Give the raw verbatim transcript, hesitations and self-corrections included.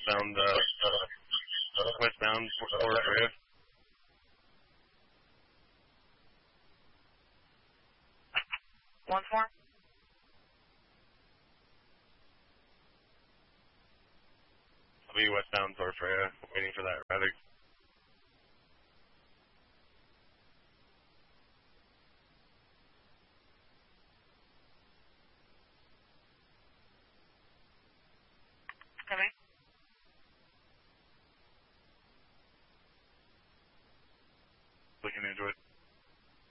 westbound, uh, westbound for area. Once more. I'll be westbound Torch area, waiting for that traffic.